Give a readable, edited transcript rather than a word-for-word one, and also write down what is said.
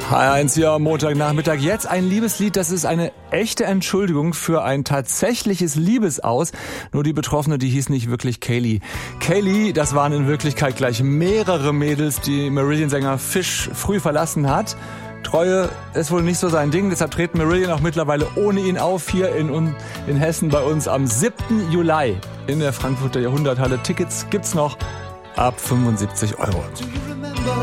H1 hier am Montagnachmittag. Jetzt ein Liebeslied, das ist eine echte Entschuldigung für ein tatsächliches Liebesaus. Nur die Betroffene, die hieß nicht wirklich Kaylee. Kaylee, das waren in Wirklichkeit gleich mehrere Mädels, die Marillion-Sänger Fish früh verlassen hat. Treue ist wohl nicht so sein Ding, deshalb treten Marillion auch mittlerweile ohne ihn auf hier in Hessen bei uns am 7. Juli in der Frankfurter Jahrhunderthalle. Tickets gibt's noch ab 75 €.